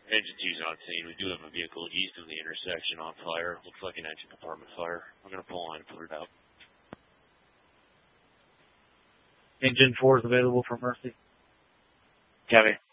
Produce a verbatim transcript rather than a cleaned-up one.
Engine two's on scene. We do have a vehicle east of the intersection on fire. Looks like an engine compartment fire. I'm going to pull line and put it out. Engine four is available for Mercy. Copy.